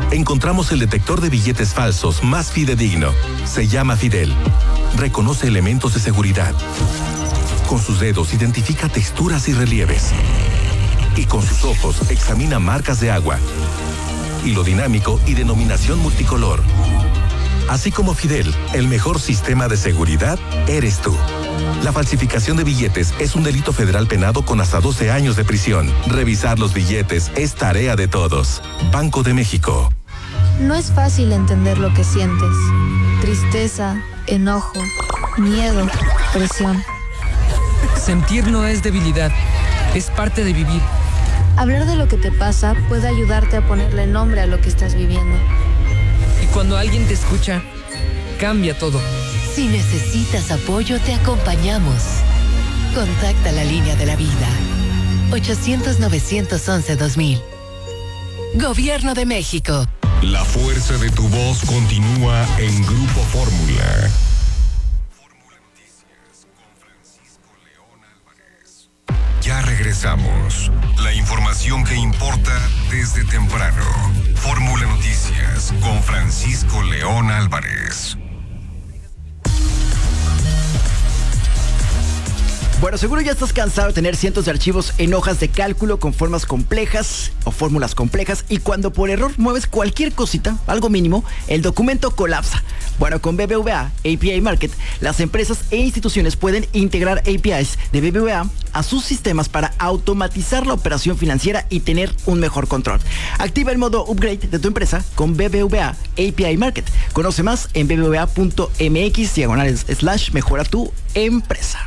encontramos el detector de billetes falsos más fidedigno. Se llama Fidel. Reconoce elementos de seguridad. Con sus dedos identifica texturas y relieves. Y con sus ojos examina marcas de agua, hilo dinámico y denominación multicolor. Así como Fidel, el mejor sistema de seguridad eres tú. La falsificación de billetes es un delito federal penado con hasta 12 años de prisión. Revisar los billetes es tarea de todos. Banco de México. No es fácil entender lo que sientes. Tristeza, enojo, miedo, presión. Sentir no es debilidad, es parte de vivir. Hablar de lo que te pasa puede ayudarte a ponerle nombre a lo que estás viviendo. Y cuando alguien te escucha, cambia todo. Si necesitas apoyo, te acompañamos. Contacta la línea de la vida. 800-911-2000. Gobierno de México. La fuerza de tu voz continúa en Grupo Fórmula. Ya regresamos. La información que importa desde temprano. Fórmula Noticias con Francisco León Álvarez. Bueno, seguro ya estás cansado de tener cientos de archivos en hojas de cálculo con formas complejas o fórmulas complejas, y cuando por error mueves cualquier cosita, algo mínimo, el documento colapsa. Bueno, con BBVA API Market, las empresas e instituciones pueden integrar APIs de BBVA a sus sistemas para automatizar la operación financiera y tener un mejor control. Activa el modo upgrade de tu empresa con BBVA API Market. Conoce más en bbva.mx/mejora tu empresa.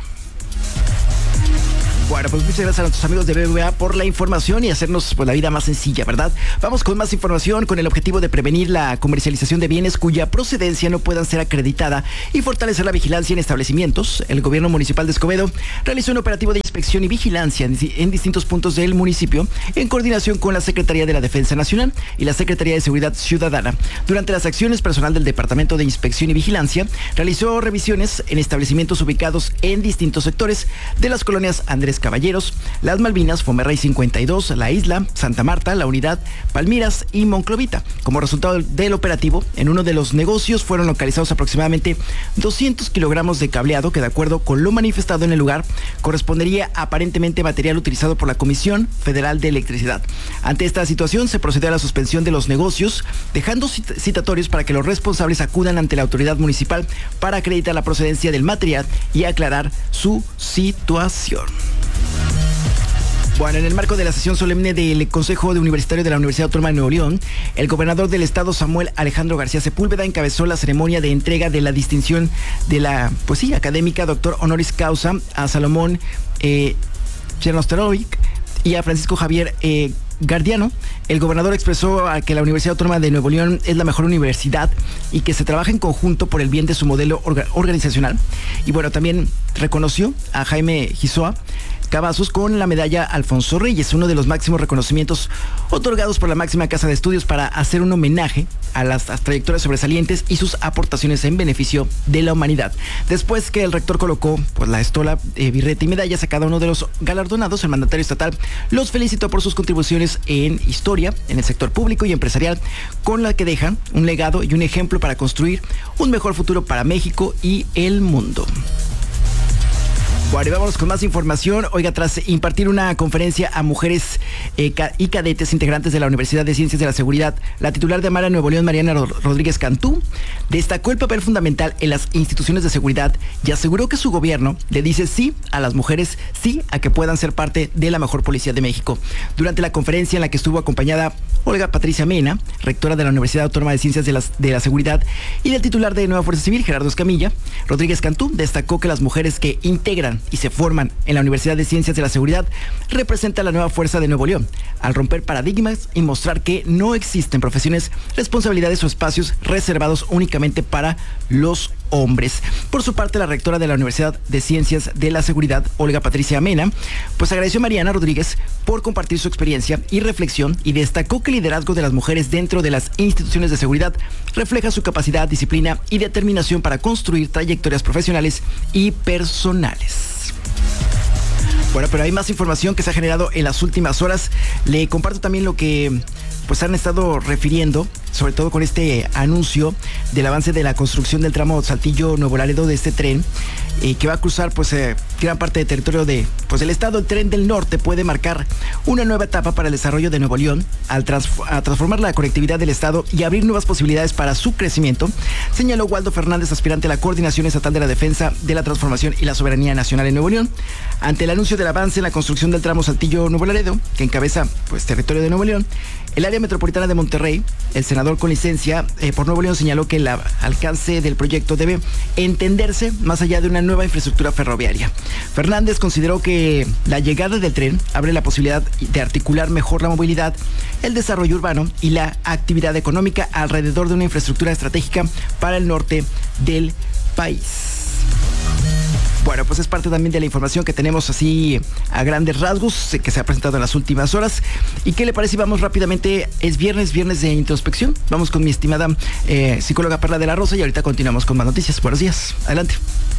Bueno, pues muchas gracias a nuestros amigos de BBVA por la información y hacernos la vida más sencilla, ¿verdad? Vamos con más información con el objetivo de prevenir la comercialización de bienes cuya procedencia no puedan ser acreditada y fortalecer la vigilancia en establecimientos. El gobierno municipal de Escobedo realizó un operativo de inspección y vigilancia en distintos puntos del municipio en coordinación con la Secretaría de la Defensa Nacional y la Secretaría de Seguridad Ciudadana. Durante las acciones, personal del Departamento de Inspección y Vigilancia realizó revisiones en establecimientos ubicados en distintos sectores de las colonias Andrés Caballeros, Las Malvinas, Fomerrey 52, La Isla, Santa Marta, La Unidad, Palmiras y Monclovita. Como resultado del operativo, en uno de los negocios fueron localizados aproximadamente 200 kilogramos de cableado que, de acuerdo con lo manifestado en el lugar, correspondería aparentemente material utilizado por la Comisión Federal de Electricidad. Ante esta situación, se procedió a la suspensión de los negocios, dejando citatorios para que los responsables acudan ante la autoridad municipal para acreditar la procedencia del material y aclarar su situación. Bueno, en el marco de la sesión solemne del Consejo Universitario de la Universidad Autónoma de Nuevo León, el gobernador del estado, Samuel Alejandro García Sepúlveda, encabezó la ceremonia de entrega de la distinción de la, académica doctor honoris causa a Salomón Chernosterovic y a Francisco Javier Gardiano. El gobernador expresó que la Universidad Autónoma de Nuevo León es la mejor universidad y que se trabaja en conjunto por el bien de su modelo organizacional. Y bueno, también reconoció a Jaime Gisoa Cavazos con la medalla Alfonso Reyes, uno de los máximos reconocimientos otorgados por la máxima casa de estudios para hacer un homenaje a las trayectorias sobresalientes y sus aportaciones en beneficio de la humanidad. Después que el rector colocó la estola, birrete y medallas a cada uno de los galardonados, el mandatario estatal los felicitó por sus contribuciones en historia, en el sector público y empresarial, con la que dejan un legado y un ejemplo para construir un mejor futuro para México y el mundo. Bueno, y vámonos con más información. Oiga, tras impartir una conferencia a mujeres y cadetes integrantes de la Universidad de Ciencias de la Seguridad, la titular de Amara Nuevo León, Mariana Rodríguez Cantú, destacó el papel fundamental en las instituciones de seguridad y aseguró que su gobierno le dice sí a las mujeres, sí a que puedan ser parte de la mejor policía de México. Durante la conferencia en la que estuvo acompañada Olga Patricia Mena, rectora de la Universidad Autónoma de Ciencias de la Seguridad, y del titular de Nueva Fuerza Civil, Gerardo Escamilla, Rodríguez Cantú destacó que las mujeres que integran y se forman en la Universidad de Ciencias de la Seguridad representan la nueva fuerza de Nuevo León, al romper paradigmas y mostrar que no existen profesiones, responsabilidades o espacios reservados únicamente para los hombres. Por su parte, la rectora de la Universidad de Ciencias de la Seguridad, Olga Patricia Mena, agradeció a Mariana Rodríguez por compartir su experiencia y reflexión y destacó que el liderazgo de las mujeres dentro de las instituciones de seguridad refleja su capacidad, disciplina y determinación para construir trayectorias profesionales y personales. Bueno, pero hay más información que se ha generado en las últimas horas. Le comparto también lo que han estado refiriendo sobre todo con este anuncio del avance de la construcción del tramo Saltillo-Nuevo Laredo de este tren, que va a cruzar pues gran parte del territorio del estado. El Tren del Norte puede marcar una nueva etapa para el desarrollo de Nuevo León al transformar la conectividad del estado y abrir nuevas posibilidades para su crecimiento, señaló Waldo Fernández, aspirante a la Coordinación Estatal de la Defensa de la Transformación y la Soberanía Nacional en Nuevo León. Ante el anuncio del avance en la construcción del tramo Saltillo-Nuevo Laredo, que encabeza pues territorio de Nuevo León, el área metropolitana de Monterrey, el senador con licencia por Nuevo León señaló que el alcance del proyecto debe entenderse más allá de una nueva infraestructura ferroviaria. Fernández consideró que la llegada del tren abre la posibilidad de articular mejor la movilidad, el desarrollo urbano y la actividad económica alrededor de una infraestructura estratégica para el norte del país. Bueno, pues es parte también de la información que tenemos así a grandes rasgos, que se ha presentado en las últimas horas. ¿Y qué le parece? Vamos rápidamente, es viernes de introspección. Vamos con mi estimada psicóloga Perla de la Rosa y ahorita continuamos con más noticias. Buenos días, adelante.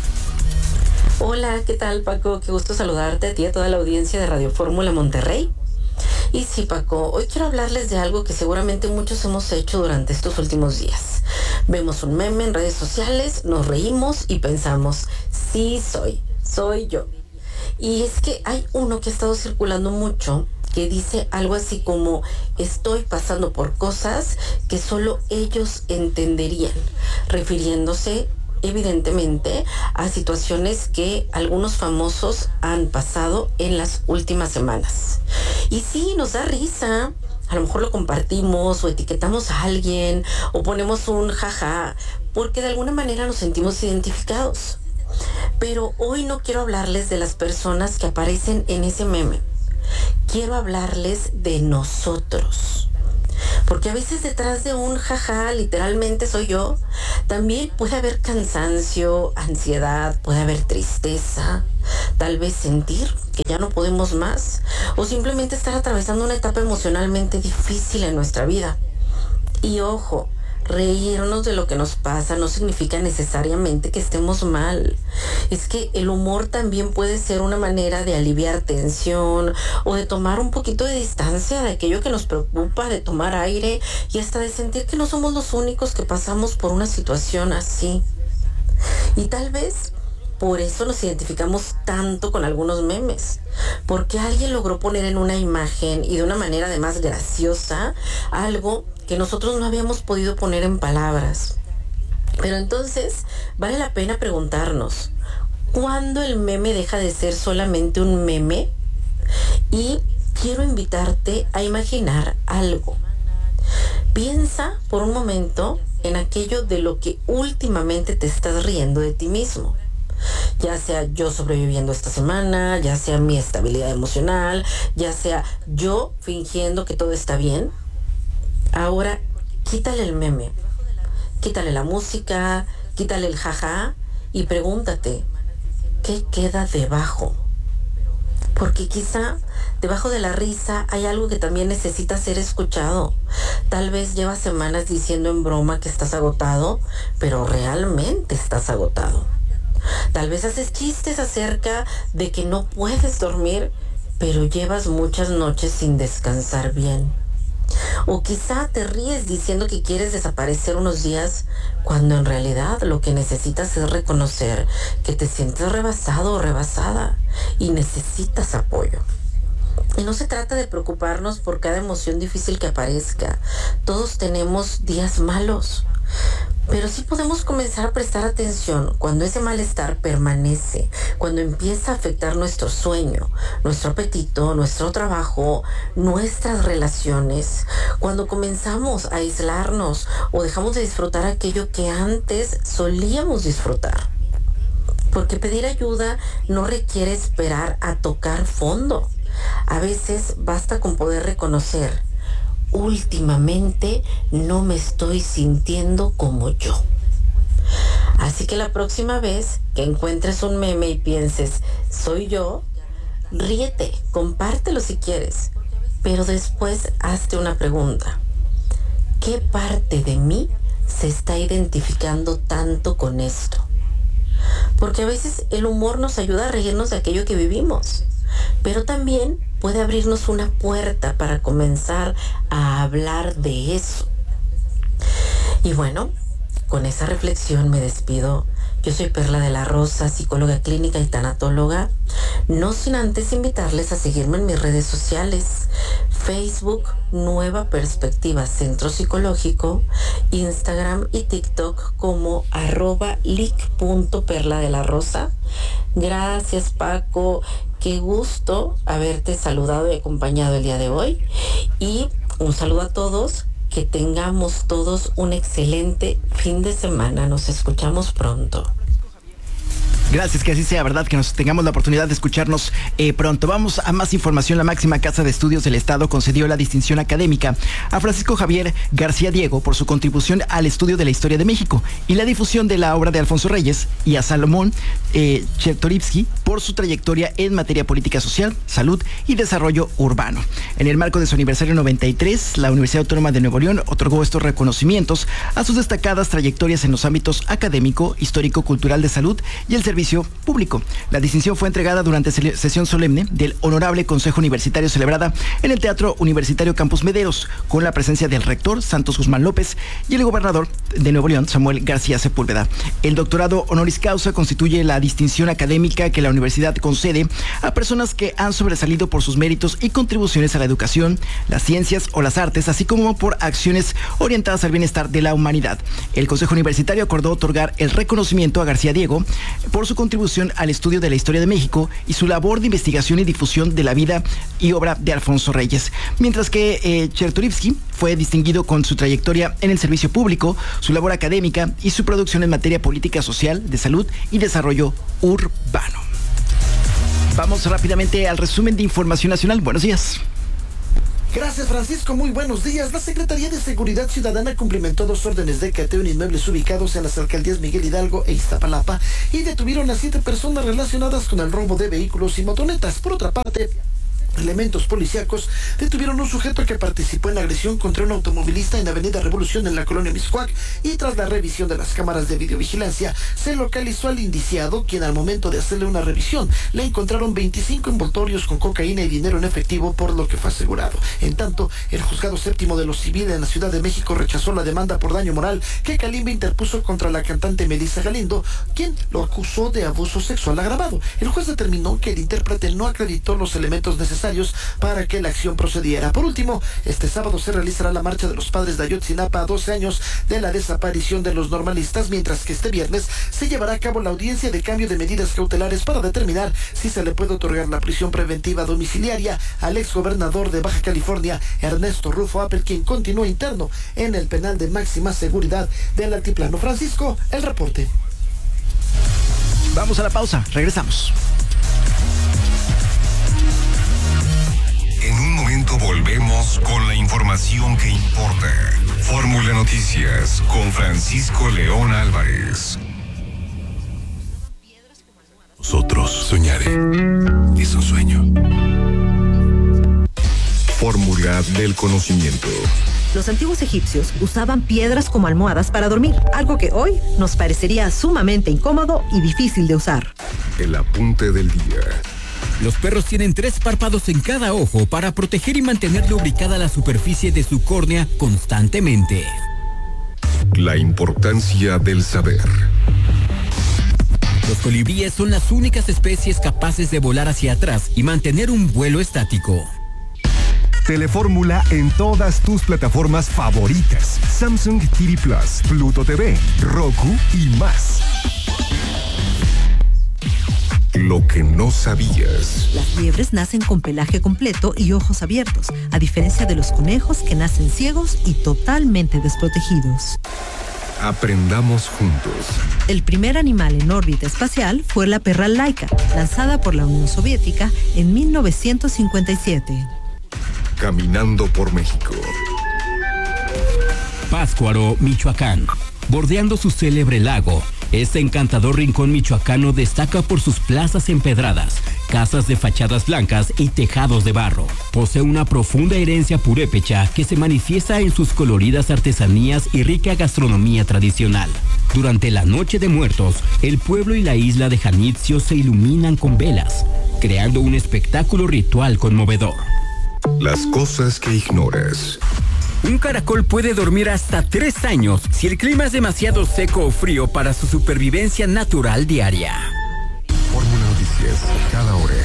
Hola, ¿qué tal, Paco? Qué gusto saludarte a ti y a toda la audiencia de Radio Fórmula Monterrey. Y sí, Paco, hoy quiero hablarles de algo que seguramente muchos hemos hecho durante estos últimos días. Vemos un meme en redes sociales, nos reímos y pensamos, sí soy yo. Y es que hay uno que ha estado circulando mucho que dice algo así como, estoy pasando por cosas que solo ellos entenderían, refiriéndose evidentemente a situaciones que algunos famosos han pasado en las últimas semanas. Y sí, nos da risa. A lo mejor lo compartimos o etiquetamos a alguien o ponemos un jaja, porque de alguna manera nos sentimos identificados. Pero hoy no quiero hablarles de las personas que aparecen en ese meme. Quiero hablarles de nosotros. Porque a veces detrás de un jaja, literalmente soy yo, también puede haber cansancio, ansiedad, puede haber tristeza, tal vez sentir que ya no podemos más, o simplemente estar atravesando una etapa emocionalmente difícil en nuestra vida. Y ojo, reírnos de lo que nos pasa no significa necesariamente que estemos mal. Es que el humor también puede ser una manera de aliviar tensión o de tomar un poquito de distancia de aquello que nos preocupa, de tomar aire y hasta de sentir que no somos los únicos que pasamos por una situación así. Y tal vez por eso nos identificamos tanto con algunos memes, porque alguien logró poner en una imagen y de una manera además graciosa algo que nosotros no habíamos podido poner en palabras. Pero entonces vale la pena preguntarnos, ¿cuándo el meme deja de ser solamente un meme? Y quiero invitarte a imaginar algo. Piensa por un momento en aquello de lo que últimamente te estás riendo de ti mismo. Ya sea yo sobreviviendo esta semana, ya sea mi estabilidad emocional, ya sea yo fingiendo que todo está bien. Ahora, quítale el meme, quítale la música, quítale el jaja y pregúntate, ¿qué queda debajo? Porque quizá debajo de la risa hay algo que también necesita ser escuchado. Tal vez llevas semanas diciendo en broma que estás agotado, pero realmente estás agotado. Tal vez haces chistes acerca de que no puedes dormir, pero llevas muchas noches sin descansar bien. O quizá te ríes diciendo que quieres desaparecer unos días, cuando en realidad lo que necesitas es reconocer que te sientes rebasado o rebasada y necesitas apoyo. Y no se trata de preocuparnos por cada emoción difícil que aparezca. Todos tenemos días malos. Pero sí podemos comenzar a prestar atención cuando ese malestar permanece, cuando empieza a afectar nuestro sueño, nuestro apetito, nuestro trabajo, nuestras relaciones, cuando comenzamos a aislarnos o dejamos de disfrutar aquello que antes solíamos disfrutar. Porque pedir ayuda no requiere esperar a tocar fondo. A veces basta con poder reconocer: últimamente no me estoy sintiendo como yo. Así que la próxima vez que encuentres un meme y pienses, soy yo, ríete, compártelo si quieres, pero después hazte una pregunta: ¿qué parte de mí se está identificando tanto con esto? Porque a veces el humor nos ayuda a reírnos de aquello que vivimos, pero también puede abrirnos una puerta para comenzar a hablar de eso. Y bueno, con esa reflexión me despido. Yo soy Perla de la Rosa, psicóloga clínica y tanatóloga. No sin antes invitarles a seguirme en mis redes sociales. Facebook, Nueva Perspectiva Centro Psicológico, Instagram y TikTok como @lic.perladelarosa. Gracias, Paco. Qué gusto haberte saludado y acompañado el día de hoy. Y un saludo a todos. Que tengamos todos un excelente fin de semana. Nos escuchamos pronto. Gracias, que así sea, ¿verdad? Que nos tengamos la oportunidad de escucharnos pronto. Vamos a más información. La máxima casa de estudios del Estado concedió la distinción académica a Francisco Javier García Diego por su contribución al estudio de la historia de México y la difusión de la obra de Alfonso Reyes, y a Salomón Chertorivsky por su trayectoria en materia política social, salud y desarrollo urbano. En el marco de su aniversario 93, la Universidad Autónoma de Nuevo León otorgó estos reconocimientos a sus destacadas trayectorias en los ámbitos académico, histórico, cultural, de salud y el servicio público. La distinción fue entregada durante sesión solemne del Honorable Consejo Universitario celebrada en el Teatro Universitario Campus Mederos, con la presencia del rector Santos Guzmán López y el gobernador de Nuevo León, Samuel García Sepúlveda. El doctorado honoris causa constituye la distinción académica que la universidad concede a personas que han sobresalido por sus méritos y contribuciones a la educación, las ciencias o las artes, así como por acciones orientadas al bienestar de la humanidad. El Consejo Universitario acordó otorgar el reconocimiento a García Diego por su contribución al estudio de la historia de México y su labor de investigación y difusión de la vida y obra de Alfonso Reyes, mientras que Chertorivsky fue distinguido con su trayectoria en el servicio público, su labor académica y su producción en materia política social, de salud y desarrollo urbano. Vamos rápidamente al resumen de información nacional. Buenos días. Gracias, Francisco. Muy buenos días. La Secretaría de Seguridad Ciudadana cumplimentó 2 órdenes de cateo en inmuebles ubicados en las alcaldías Miguel Hidalgo e Iztapalapa y detuvieron a 7 personas relacionadas con el robo de vehículos y motonetas. Por otra parte, elementos policíacos detuvieron un sujeto que participó en la agresión contra un automovilista en Avenida Revolución en la colonia Mixcoac, y tras la revisión de las cámaras de videovigilancia se localizó al indiciado, quien al momento de hacerle una revisión le encontraron 25 envoltorios con cocaína y dinero en efectivo, por lo que fue asegurado. En tanto, el juzgado séptimo de lo civil en la Ciudad de México rechazó la demanda por daño moral que Kalimba interpuso contra la cantante Melissa Galindo, quien lo acusó de abuso sexual agravado. El juez determinó que el intérprete no acreditó los elementos necesarios para que la acción procediera. Por último, este sábado se realizará la marcha de los padres de Ayotzinapa a 12 años de la desaparición de los normalistas, mientras que este viernes se llevará a cabo la audiencia de cambio de medidas cautelares para determinar si se le puede otorgar la prisión preventiva domiciliaria al exgobernador de Baja California, Ernesto Rufo Appel, quien continúa interno en el penal de máxima seguridad del Altiplano. Francisco, el reporte. Vamos a la pausa, regresamos. En un momento volvemos con la información que importa. Fórmula Noticias con Francisco León Álvarez. Nosotros soñar es un sueño. Fórmula del conocimiento. Los antiguos egipcios usaban piedras como almohadas para dormir, algo que hoy nos parecería sumamente incómodo y difícil de usar. El apunte del día. Los perros tienen 3 párpados en cada ojo para proteger y mantener lubricada la superficie de su córnea constantemente. La importancia del saber. Los colibríes son las únicas especies capaces de volar hacia atrás y mantener un vuelo estático. Telefórmula en todas tus plataformas favoritas. Samsung TV Plus, Pluto TV, Roku y más. Lo que no sabías. Las liebres nacen con pelaje completo y ojos abiertos, a diferencia de los conejos, que nacen ciegos y totalmente desprotegidos. Aprendamos juntos. El primer animal en órbita espacial fue la perra Laika, lanzada por la Unión Soviética en 1957. Caminando por México. Pátzcuaro, Michoacán. Bordeando su célebre lago, este encantador rincón michoacano destaca por sus plazas empedradas, casas de fachadas blancas y tejados de barro. Posee una profunda herencia purépecha que se manifiesta en sus coloridas artesanías y rica gastronomía tradicional. Durante la Noche de Muertos, el pueblo y la isla de Janitzio se iluminan con velas, creando un espectáculo ritual conmovedor. Las cosas que ignoras. Un caracol puede dormir hasta 3 años si el clima es demasiado seco o frío para su supervivencia natural diaria. Fórmula Noticias, cada hora.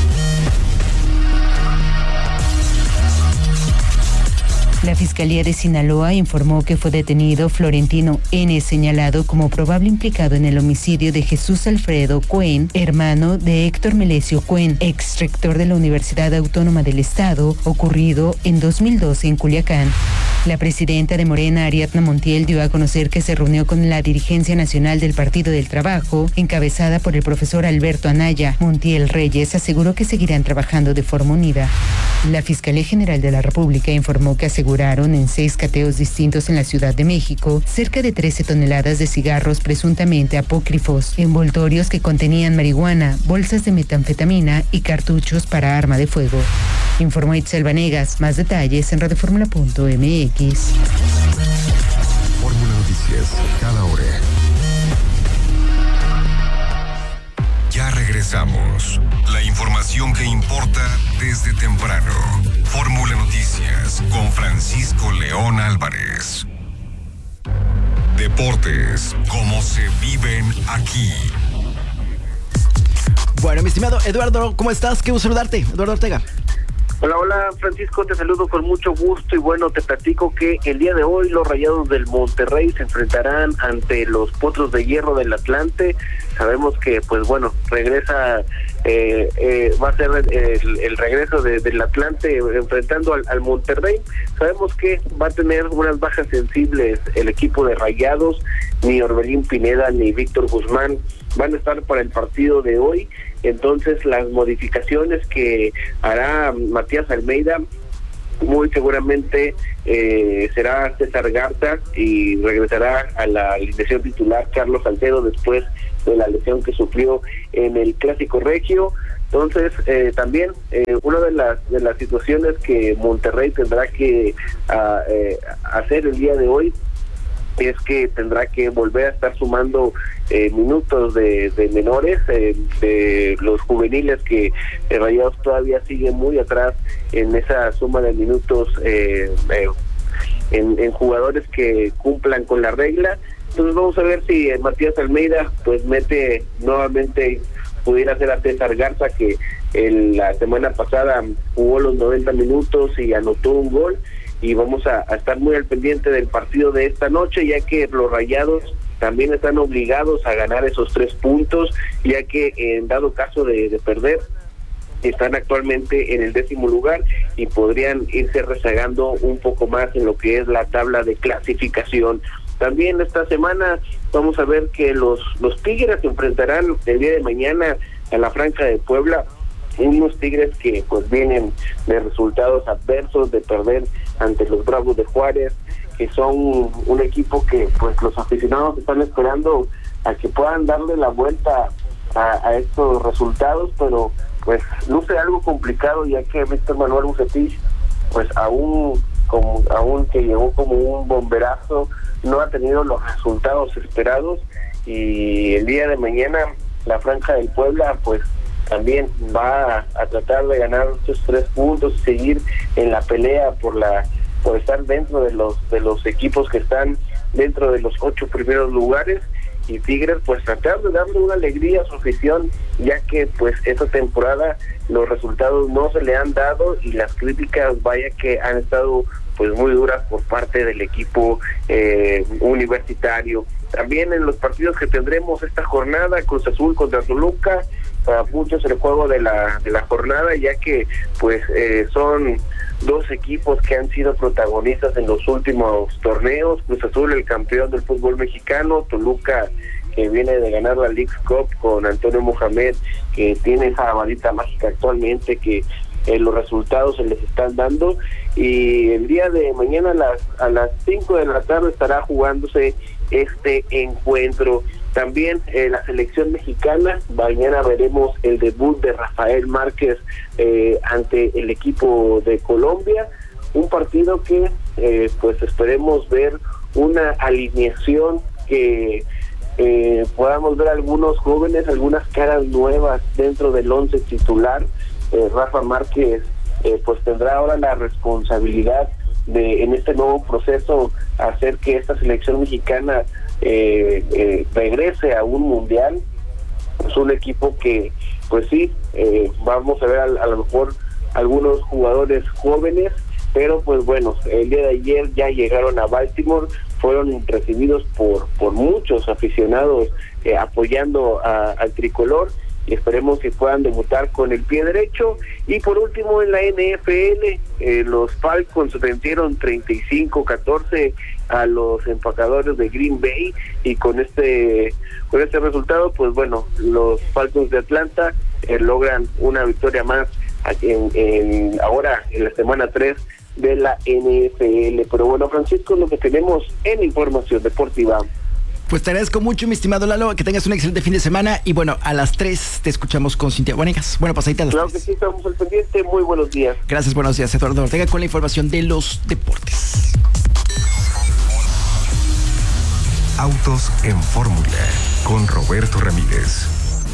La Fiscalía de Sinaloa informó que fue detenido Florentino N., señalado como probable implicado en el homicidio de Jesús Alfredo Cuen, hermano de Héctor Melesio Cuen, ex rector de la Universidad Autónoma del Estado, ocurrido en 2012 en Culiacán. La presidenta de Morena, Ariadna Montiel, dio a conocer que se reunió con la dirigencia nacional del Partido del Trabajo, encabezada por el profesor Alberto Anaya. Montiel Reyes aseguró que seguirán trabajando de forma unida. La Fiscalía General de la República informó que aseguraron en 6 cateos distintos en la Ciudad de México cerca de 13 toneladas de cigarros presuntamente apócrifos, envoltorios que contenían marihuana, bolsas de metanfetamina y cartuchos para arma de fuego. Informó Itzel Vanegas. Más detalles en radioformula.mx. Fórmula Noticias, cada hora. Ya regresamos. La información que importa desde temprano. Fórmula Noticias con Francisco León Álvarez. Deportes, como se viven aquí. Bueno, mi estimado Eduardo, ¿cómo estás? Qué gusto saludarte. Eduardo Ortega. Hola Francisco, te saludo con mucho gusto y bueno, te platico que el día de hoy los Rayados del Monterrey se enfrentarán ante los Potros de Hierro del Atlante. Sabemos que pues bueno, regresa, va a ser el regreso del Atlante enfrentando al Monterrey. Sabemos que va a tener unas bajas sensibles el equipo de Rayados, ni Orbelín Pineda ni Víctor Guzmán van a estar para el partido de hoy. Entonces las modificaciones que hará Matías Almeida muy seguramente será César Garza y regresará a la alineación titular Carlos Salcedo después de la lesión que sufrió en el Clásico Regio. Entonces también una de las situaciones que Monterrey tendrá que hacer el día de hoy es que tendrá que volver a estar sumando minutos de menores, de los juveniles, que Rayados todavía sigue muy atrás en esa suma de minutos en jugadores que cumplan con la regla. Entonces vamos a ver si Matías Almeida pues mete nuevamente, pudiera ser a César Garza, que la semana pasada jugó los 90 minutos y anotó un gol. Y vamos a estar muy al pendiente del partido de esta noche, ya que los Rayados también están obligados a ganar esos 3 puntos, ya que en dado caso de perder, están actualmente en el 10º lugar y podrían irse rezagando un poco más en lo que es la tabla de clasificación. También esta semana vamos a ver que los Tigres se enfrentarán el día de mañana a la Franja de Puebla. Unos Tigres que pues vienen de resultados adversos, de perder ante los Bravos de Juárez, que son un equipo que pues los aficionados están esperando a que puedan darle la vuelta a estos resultados, pero pues luce algo complicado, ya que Víctor Manuel Bucetich pues aún que llegó como un bomberazo, no ha tenido los resultados esperados, y el día de mañana la Franja del Puebla pues también va a tratar de ganar estos 3 puntos y seguir en la pelea por estar dentro de los equipos que están dentro de los 8 primeros lugares, y Tigres pues tratar de darle una alegría a su afición, ya que pues esta temporada los resultados no se le han dado y las críticas vaya que han estado pues muy duras por parte del equipo universitario. También en los partidos que tendremos esta jornada, Cruz Azul contra Toluca, para muchos el juego de la jornada, ya que pues son 2 equipos que han sido protagonistas en los últimos torneos. Cruz Azul, el campeón del fútbol mexicano; Toluca, que viene de ganar la Leagues Cup con Antonio Mohamed, que tiene esa varita mágica actualmente, que los resultados se les están dando. Y el día de mañana a las 5 de la tarde estará jugándose este encuentro. También la selección mexicana, mañana veremos el debut de Rafael Márquez ante el equipo de Colombia, un partido que pues esperemos ver una alineación que podamos ver algunos jóvenes, algunas caras nuevas dentro del 11 titular. Rafa Márquez pues tendrá ahora la responsabilidad en este nuevo proceso hacer que esta selección mexicana regrese a un mundial. Es un equipo que, pues sí, vamos a ver a lo mejor algunos jugadores jóvenes, pero pues bueno, el día de ayer ya llegaron a Baltimore, fueron recibidos por muchos aficionados apoyando al tricolor, y esperemos que puedan debutar con el pie derecho. Y por último, en la NFL, los Falcons vencieron 35-14 a los empacadores de Green Bay, y con este resultado, pues bueno, los Falcons de Atlanta logran una victoria más ahora en la semana 3 de la NFL. Pero bueno, Francisco, lo que tenemos en información deportiva. Pues te agradezco mucho, mi estimado Lalo, que tengas un excelente fin de semana, y bueno, a las 3 te escuchamos con Cintia Vanegas. Bueno, pasadita a las 3. Claro que sí, estamos al pendiente. Muy buenos días. Gracias, buenos días, Eduardo Ortega, con la información de los deportes. Autos en Fórmula, con Roberto Ramírez.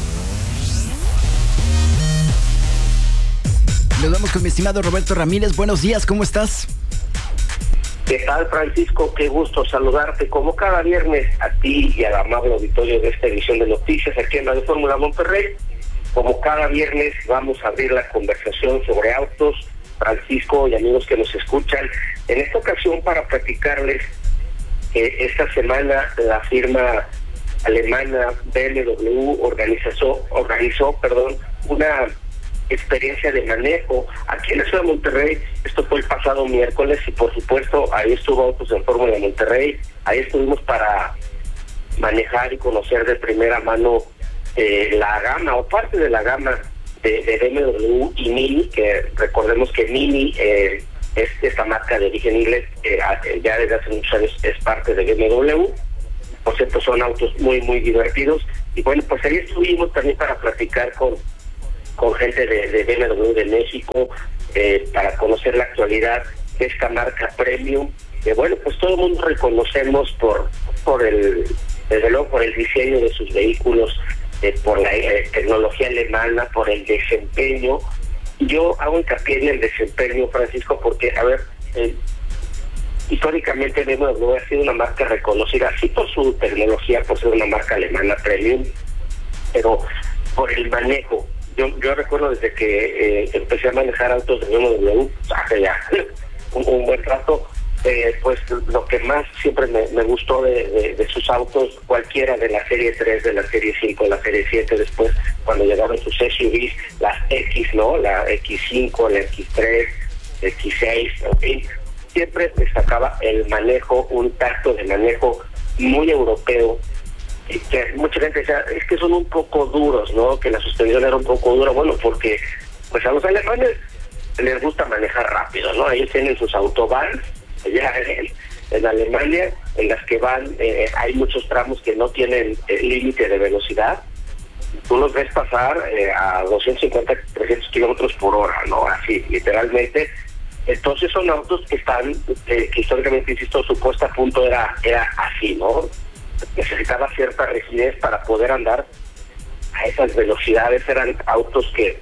Nos vamos con mi estimado Roberto Ramírez. Buenos días, ¿cómo estás? ¿Qué tal, Francisco? Qué gusto saludarte como cada viernes a ti y al amable auditorio de esta edición de noticias aquí en Radio Fórmula Monterrey. Como cada viernes vamos a abrir la conversación sobre autos, Francisco y amigos que nos escuchan. En esta ocasión para platicarles que esta semana la firma alemana BMW organizó una experiencia de manejo aquí en la ciudad de Monterrey. Esto fue el pasado miércoles y por supuesto ahí estuvo Autos en Fórmula Monterrey. Ahí estuvimos para manejar y conocer de primera mano la gama o parte de la gama de BMW y Mini, que recordemos que Mini es esta marca de origen inglés, ya desde hace muchos años es parte de BMW. Por cierto, son autos muy muy divertidos, y bueno, pues ahí estuvimos también para platicar con gente de BMW de México, para conocer la actualidad de esta marca premium, que bueno, pues todo el mundo reconocemos desde luego por el diseño de sus vehículos, por la tecnología alemana, por el desempeño. Yo hago hincapié en el desempeño, Francisco, porque, a ver, históricamente BMW ha sido una marca reconocida, sí por su tecnología, por ser una marca alemana premium, pero por el manejo. Yo recuerdo desde que empecé a manejar autos de BMW, hace ya un buen rato, pues lo que más siempre me gustó de sus autos, cualquiera de la serie 3, de la serie 5, la serie 7, después cuando llegaron sus SUVs, las X, ¿no? La X5, la X3, X6, en fin, siempre destacaba el manejo, un tacto de manejo muy europeo, y que mucha gente decía, es que son un poco duros, ¿no? Que la suspensión era un poco dura. Bueno, porque pues a los alemanes les gusta manejar rápido, ¿no? Ellos tienen sus autobahns allá en Alemania, en las que van, hay muchos tramos que no tienen límite de velocidad. Tú los ves pasar a 250, 300 kilómetros por hora, ¿no? Así, literalmente. Entonces son autos que están, que históricamente, insisto, su puesta a punto era así, ¿no? Necesitaba cierta rigidez para poder andar a esas velocidades. Eran autos que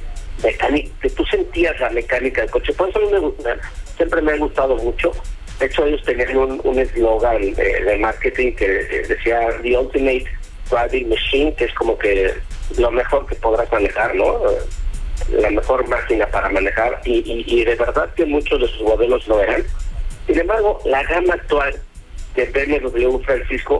tú sentías la mecánica del coche. Por eso siempre me ha gustado mucho. De hecho, ellos tenían un eslogan de marketing que decía The Ultimate Driving Machine, que es como que lo mejor que podrás manejar, ¿no? La mejor máquina para manejar, y de verdad que muchos de sus modelos lo eran. Sin embargo, la gama actual de BMW, Francisco,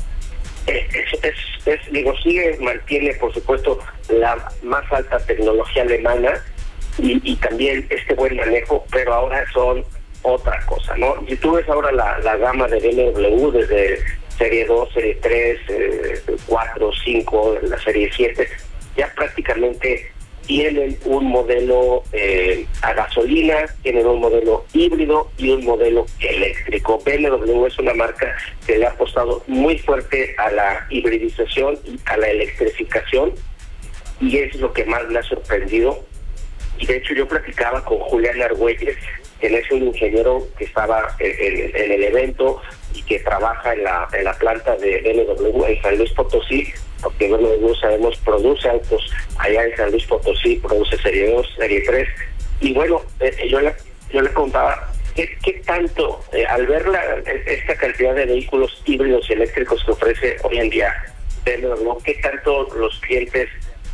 mantiene por supuesto la más alta tecnología alemana y también este buen manejo, pero ahora son otra cosa, ¿no? Si tú ves ahora la gama de BMW desde serie 2, serie 3, 4, 5, la serie 7, ya prácticamente tienen un modelo a gasolina, tienen un modelo híbrido y un modelo eléctrico. BMW es una marca que le ha apostado muy fuerte a la hibridización y a la electrificación, y es lo que más me ha sorprendido. Y de hecho yo platicaba con Julián Argüelles, quien es un ingeniero que estaba en el evento y que trabaja en la planta de BMW en San Luis Potosí, porque BMW, sabemos, produce autos allá en San Luis Potosí, produce serie 2, serie 3, y bueno, yo le contaba ¿qué tanto, al ver esta cantidad de vehículos híbridos y eléctricos que ofrece hoy en día BMW, qué tanto los clientes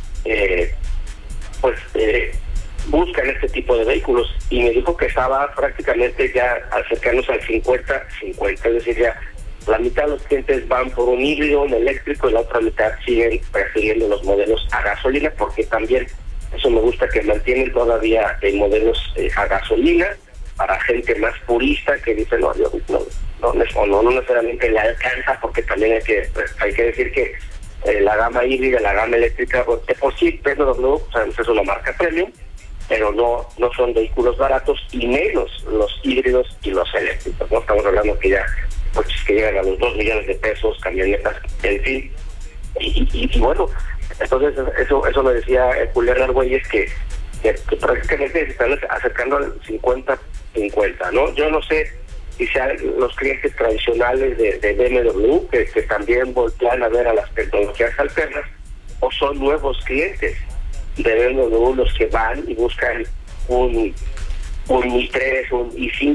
buscan este tipo de vehículos? Y me dijo que estaba prácticamente ya acercándose al 50-50, es decir, ya la mitad de los clientes van por un híbrido, un eléctrico, y la otra mitad siguen prefiriendo los modelos a gasolina, porque también eso me gusta, que mantienen todavía modelos a gasolina para gente más purista que dice no necesariamente le alcanza, porque también hay que decir que la gama híbrida, la gama eléctrica, de por sí BMW es una marca premium, pero no son vehículos baratos, y menos los híbridos y los eléctricos, ¿no? Estamos hablando que ya coches que llegan a los 2 millones de pesos, camionetas, en fin. Y bueno, entonces eso me decía Julián Argüelles, que prácticamente se están acercando al 50-50, ¿no? Yo no sé si sean los clientes tradicionales de BMW que también voltean a ver a las tecnologías alternas, o son nuevos clientes de BMW los que van y buscan un i3, un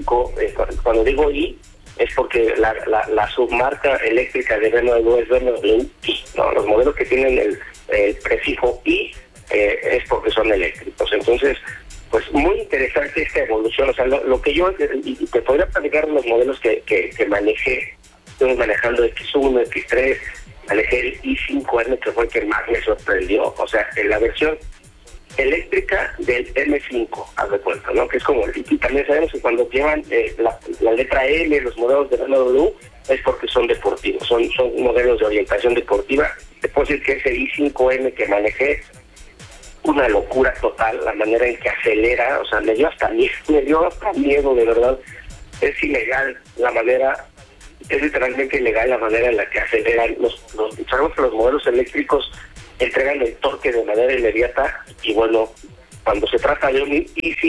i5. Cuando digo i, es porque la submarca eléctrica de BMW es BMW i, ¿no? Los modelos que tienen el prefijo i es porque son eléctricos. Entonces, pues muy interesante esta evolución. O sea, lo que yo te podría platicar los modelos que manejé. Estuve manejando X1, X3, manejé el i5N, que fue el que más me sorprendió. O sea, en la versión eléctrica del M5, haz de cuenta, ¿no? Que es como, y también sabemos que cuando llevan la letra L, los modelos de BMW, es porque son deportivos, son modelos de orientación deportiva. Te puedo decir que ese i5N que manejé, una locura total, la manera en que acelera, o sea, me dio hasta miedo, de verdad. Es ilegal la manera, es literalmente ilegal la manera en la que aceleran. Sabemos que los modelos eléctricos entregan el torque de manera inmediata, y bueno, cuando se trata de un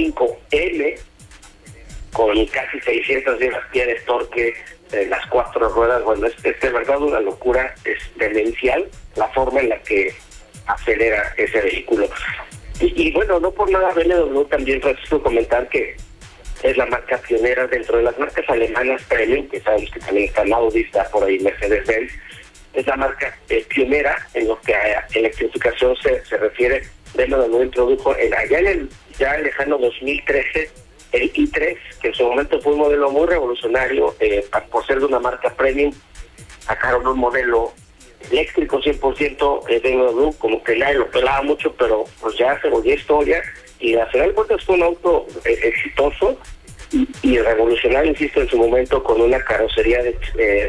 i5N con casi 600 libras-pie de torque, las 4 ruedas, bueno, es de verdad una locura, es demencial la forma en la que acelera ese vehículo. Y bueno, no por nada BMW también, Francisco, comentar que es la marca pionera dentro de las marcas alemanas premium, que sabemos que también está Audi, está por ahí Mercedes-Benz. Es la marca pionera en lo que a electrificación se refiere. BMW introdujo allá en el ya lejano 2013 el i3, que en su momento fue un modelo muy revolucionario, por ser de una marca premium. Sacaron un modelo eléctrico 100% BMW, como que nadie lo pelaba mucho, pero pues ya se volvió historia, y al final de cuentas fue un auto exitoso y revolucionario, insisto, en su momento, con una carrocería de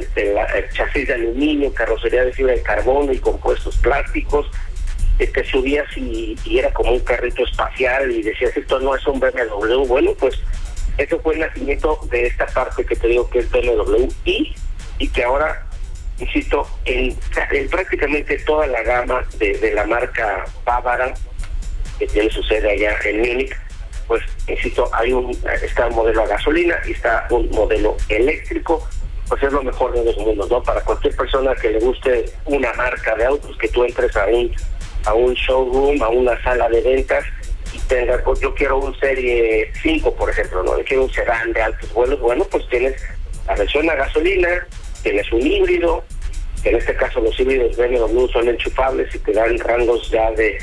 chasis de aluminio, carrocería de fibra de carbono y compuestos plásticos. Te subías y era como un carrito espacial, y decías, esto no es un BMW. Bueno, pues eso fue el nacimiento de esta parte que te digo que es BMW, y que ahora, insisto, en prácticamente toda la gama de la marca bávara, que tiene su sede allá en Múnich, pues insisto, está un modelo a gasolina y está un modelo eléctrico. Pues es lo mejor de los mundos, ¿no? Para cualquier persona que le guste una marca de autos, que tú entres a un showroom, a una sala de ventas, y tenga, pues yo quiero un Serie 5, por ejemplo, ¿no? Yo quiero un sedán de altos vuelos. Bueno, pues tienes la versión a gasolina, tienes un híbrido, que en este caso los híbridos BMW son enchufables y te dan rangos ya de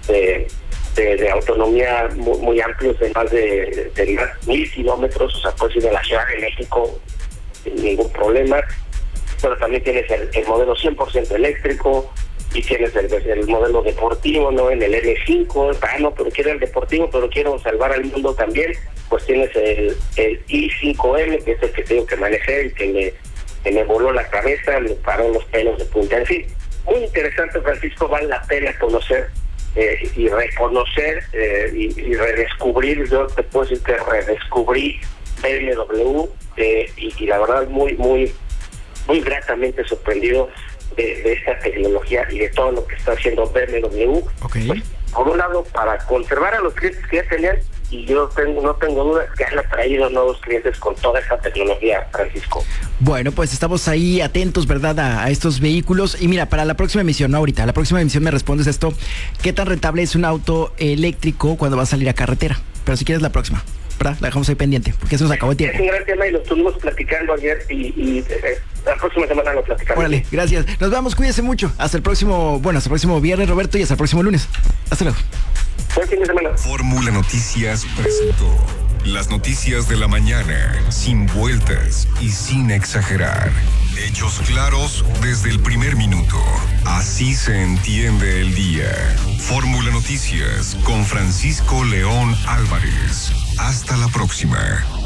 autonomía muy amplios, de más de 1,000 kilómetros. O sea, puedes ir a la Ciudad de México sin ningún problema. Pero también tienes el modelo 100% eléctrico, y tienes el modelo deportivo, ¿no? En el M5, no, pero quiero el deportivo, pero quiero salvar al mundo también. Pues tienes el i5M, que es el que tengo que manejar, y que me voló la cabeza, me paró los pelos de punta. En fin, muy interesante, Francisco, vale la pena conocer y reconocer y redescubrir. Yo te puedo decir que redescubrí BMW, y la verdad muy gratamente sorprendido de esta tecnología y de todo lo que está haciendo BMW. Okay. Pues, por un lado, para conservar a los clientes que ya tenían, y yo no tengo duda que han atraído nuevos clientes con toda esta tecnología, Francisco. Bueno, pues estamos ahí atentos, ¿verdad?, a estos vehículos. Y mira, para la próxima emisión, no ahorita, la próxima emisión me respondes esto: ¿qué tan rentable es un auto eléctrico cuando va a salir a carretera? Pero si quieres, la próxima. ¿verdad? La dejamos ahí pendiente, porque se nos acabó el tiempo. Es un gran tema y lo estuvimos platicando ayer y la próxima semana lo platicamos. Órale, gracias. Nos vemos, cuídese mucho. Hasta el próximo viernes, Roberto, y hasta el próximo lunes. Hasta luego. Buen fin de semana. Fórmula Noticias presentó las noticias de la mañana, sin vueltas y sin exagerar. Hechos claros desde el primer minuto. Así se entiende el día. Fórmula Noticias con Francisco León Álvarez. Hasta la próxima.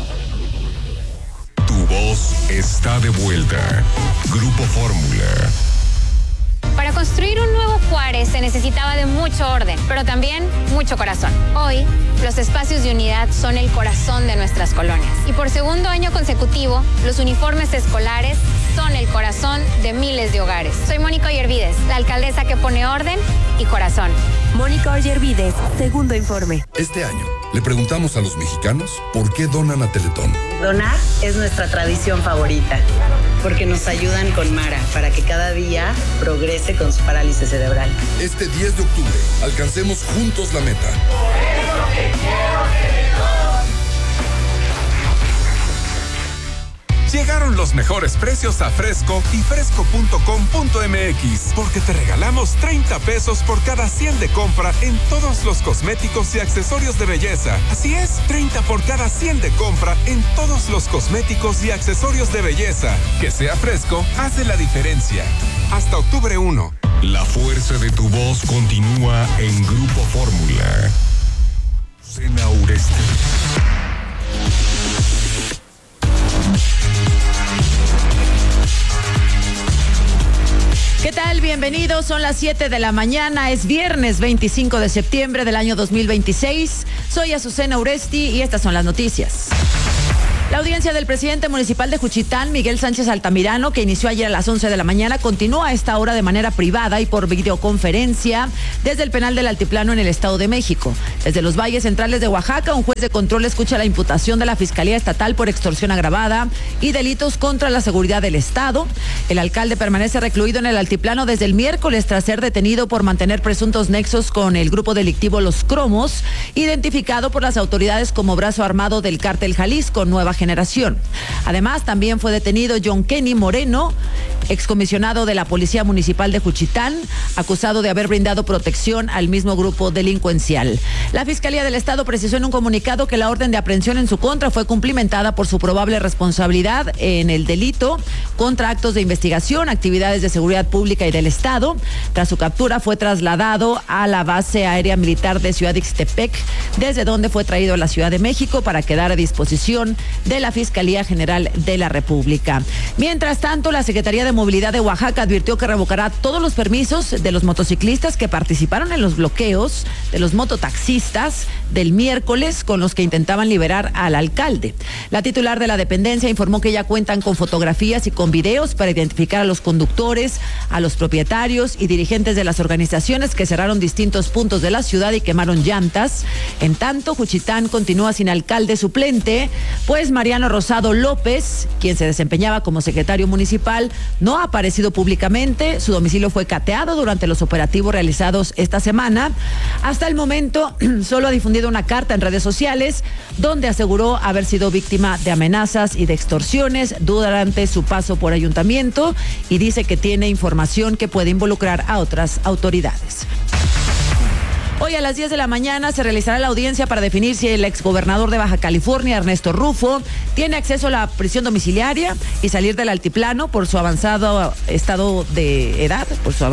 Tu voz está de vuelta. Grupo Fórmula. Para construir un nuevo Juárez se necesitaba de mucho orden, pero también mucho corazón. Hoy, los espacios de unidad son el corazón de nuestras colonias. Y por segundo año consecutivo, los uniformes escolares son el corazón de miles de hogares. Soy Mónica Ollervides, la alcaldesa que pone orden y corazón. Mónica Ollervides, segundo informe. Este año, le preguntamos a los mexicanos por qué donan a Teletón. Donar es nuestra tradición favorita, porque nos ayudan con Mara para que cada día progrese con su parálisis cerebral. Este 10 de octubre, alcancemos juntos la meta. Por eso te quiero, Teletón. Llegaron los mejores precios a Fresco y fresco.com.mx, porque te regalamos 30 pesos por cada 100 de compra en todos los cosméticos y accesorios de belleza. Así es, 30 por cada 100 de compra en todos los cosméticos y accesorios de belleza. Que sea Fresco hace la diferencia. Hasta octubre 1. La fuerza de tu voz continúa en Grupo Fórmula. Cena Uresti. ¿Qué tal? Bienvenidos, son las 7 de la mañana, es viernes 25 de septiembre del año 2026. Soy Azucena Uresti y estas son las noticias. La audiencia del presidente municipal de Juchitán, Miguel Sánchez Altamirano, que inició ayer a las 11 de la mañana, continúa a esta hora de manera privada y por videoconferencia desde el penal del Altiplano en el Estado de México. Desde los valles centrales de Oaxaca, un juez de control escucha la imputación de la Fiscalía Estatal por extorsión agravada y delitos contra la seguridad del Estado. El alcalde permanece recluido en el Altiplano desde el miércoles tras ser detenido por mantener presuntos nexos con el grupo delictivo Los Cromos, identificado por las autoridades como brazo armado del Cártel Jalisco Nueva Generación. Además, también fue detenido John Kenny Moreno, excomisionado de la Policía Municipal de Juchitán, acusado de haber brindado protección al mismo grupo delincuencial. La Fiscalía del Estado precisó en un comunicado que la orden de aprehensión en su contra fue cumplimentada por su probable responsabilidad en el delito contra actos de investigación, actividades de seguridad pública y del Estado. Tras su captura fue trasladado a la base aérea militar de Ciudad Ixtepec, desde donde fue traído a la Ciudad de México para quedar a disposición de la Fiscalía General de la República. Mientras tanto, la Secretaría de Movilidad de Oaxaca advirtió que revocará todos los permisos de los motociclistas que participaron en los bloqueos de los mototaxistas del miércoles con los que intentaban liberar al alcalde. La titular de la dependencia informó que ya cuentan con fotografías y con videos para identificar a los conductores, a los propietarios y dirigentes de las organizaciones que cerraron distintos puntos de la ciudad y quemaron llantas. En tanto, Juchitán continúa sin alcalde suplente, pues Mariano Rosado López, quien se desempeñaba como secretario municipal, no ha aparecido públicamente. Su domicilio fue cateado durante los operativos realizados esta semana. Hasta el momento, solo ha difundido una carta en redes sociales donde aseguró haber sido víctima de amenazas y de extorsiones durante su paso por ayuntamiento y dice que tiene información que puede involucrar a otras autoridades. Hoy a las 10 de la mañana se realizará la audiencia para definir si el exgobernador de Baja California, Ernesto Rufo, tiene acceso a la prisión domiciliaria y salir del altiplano por su avanzado estado de edad,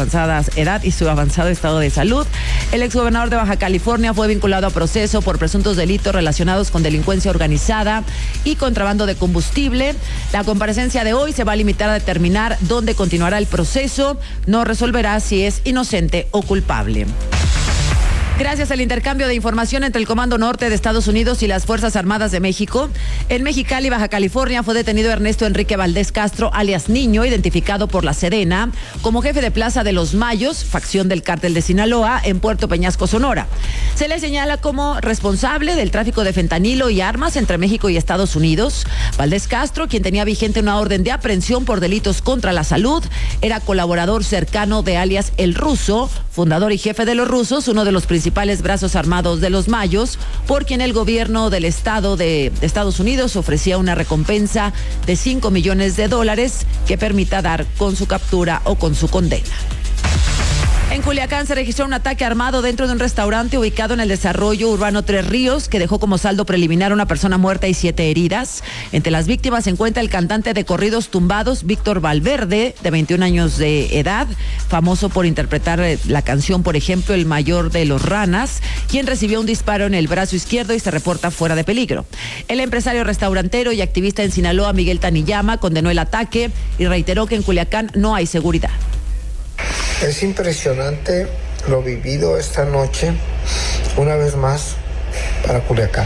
y su avanzado estado de salud. El exgobernador de Baja California fue vinculado a proceso por presuntos delitos relacionados con delincuencia organizada y contrabando de combustible. La comparecencia de hoy se va a limitar a determinar dónde continuará el proceso. No resolverá si es inocente o culpable. Gracias al intercambio de información entre el Comando Norte de Estados Unidos y las Fuerzas Armadas de México, en Mexicali, Baja California, fue detenido Ernesto Enrique Valdés Castro, alias Niño, identificado por la Sedena como jefe de plaza de Los Mayos, facción del Cártel de Sinaloa, en Puerto Peñasco, Sonora. Se le señala como responsable del tráfico de fentanilo y armas entre México y Estados Unidos. Valdés Castro, quien tenía vigente una orden de aprehensión por delitos contra la salud, era colaborador cercano de alias El Ruso, fundador y jefe de Los Rusos, uno de los principales principales brazos armados de los Mayos, por quien el gobierno del estado de Estados Unidos ofrecía una recompensa de $5 millones que permita dar con su captura o con su condena. En Culiacán se registró un ataque armado dentro de un restaurante ubicado en el desarrollo urbano Tres Ríos, que dejó como saldo preliminar una persona muerta y 7 heridas. Entre las víctimas se encuentra el cantante de corridos tumbados, Víctor Valverde, de 21 años de edad, famoso por interpretar la canción, por ejemplo, El Mayor de los Ranas, quien recibió un disparo en el brazo izquierdo y se reporta fuera de peligro. El empresario restaurantero y activista en Sinaloa, Miguel Taniyama, condenó el ataque y reiteró que en Culiacán no hay seguridad. Es impresionante lo vivido esta noche, una vez más, para Culiacán.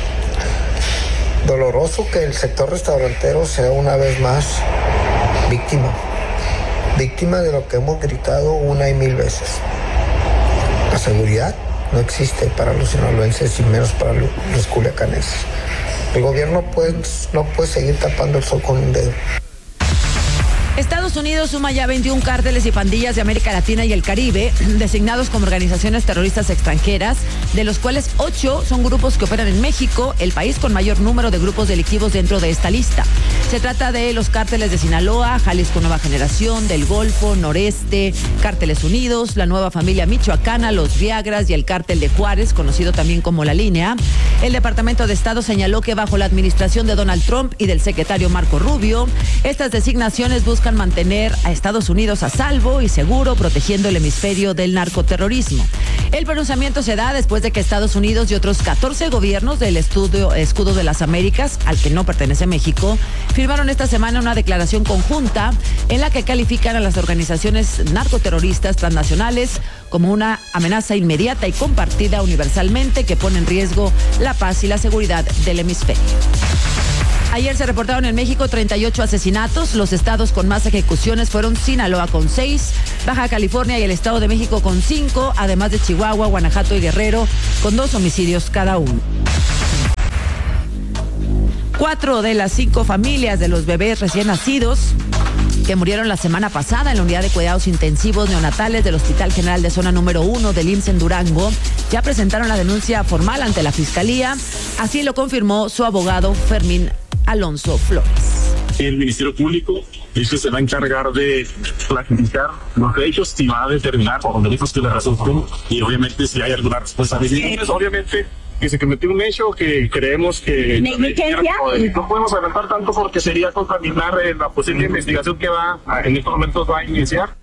Doloroso que el sector restaurantero sea una vez más víctima de lo que hemos gritado una y mil veces. La seguridad no existe para los sinaloenses y menos para los culiacaneses. El gobierno no puede seguir tapando el sol con un dedo. Estados Unidos suma ya 21 cárteles y pandillas de América Latina y el Caribe, designados como organizaciones terroristas extranjeras, de los cuales 8 son grupos que operan en México, el país con mayor número de grupos delictivos dentro de esta lista. Se trata de los cárteles de Sinaloa, Jalisco Nueva Generación, del Golfo, Noreste, Cárteles Unidos, la Nueva Familia Michoacana, los Viagras y el Cártel de Juárez, conocido también como La Línea. El Departamento de Estado señaló que bajo la administración de Donald Trump y del secretario Marco Rubio, estas designaciones buscan mantener a Estados Unidos a salvo y seguro, protegiendo el hemisferio del narcoterrorismo. El pronunciamiento se da después de que Estados Unidos y otros 14 gobiernos del Escudo de las Américas, al que no pertenece México, firmaron esta semana una declaración conjunta en la que califican a las organizaciones narcoterroristas transnacionales como una amenaza inmediata y compartida universalmente que pone en riesgo la paz y la seguridad del hemisferio. Ayer se reportaron en México 38 asesinatos. Los estados con más ejecuciones fueron Sinaloa con 6, Baja California y el Estado de México con 5, además de Chihuahua, Guanajuato y Guerrero con 2 homicidios cada uno. 4 de las 5 familias de los bebés recién nacidos que murieron la semana pasada en la unidad de cuidados intensivos neonatales del Hospital General de Zona número 1 del IMSS en Durango ya presentaron la denuncia formal ante la Fiscalía. Así lo confirmó su abogado Fermín Alonso Flores. El Ministerio Público es que se va a encargar de clasificar los hechos y va a determinar por los delitos que le resulten y obviamente si hay alguna responsabilidad. Obviamente que se cometió un hecho que creemos que no podemos adelantar tanto porque sería contaminar la posible investigación que en estos momentos va a iniciar.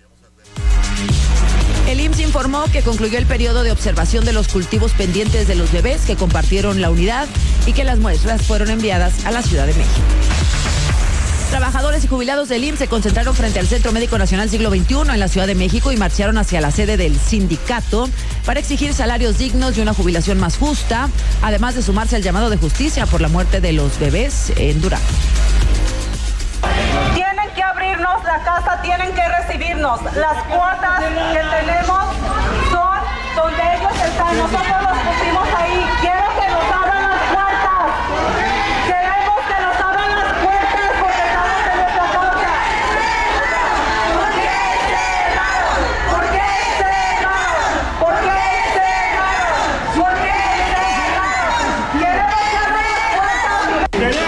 El IMSS informó que concluyó el periodo de observación de los cultivos pendientes de los bebés que compartieron la unidad y que las muestras fueron enviadas a la Ciudad de México. Trabajadores y jubilados del IMSS se concentraron frente al Centro Médico Nacional Siglo XXI en la Ciudad de México y marcharon hacia la sede del sindicato para exigir salarios dignos y una jubilación más justa, además de sumarse al llamado de justicia por la muerte de los bebés en Durango. Tienen que abrirnos la casa, tienen que recibirnos. Las cuotas que tenemos son donde ellos están. Nosotros los pusimos ahí. Quiero que nos abran las puertas. Queremos que nos abran las puertas porque estamos en nuestra causa. ¿Por qué cerraron? ¿Por qué cerraron? ¿Por qué cerraron? ¿Por qué cerraron? Queremos que abran las puertas.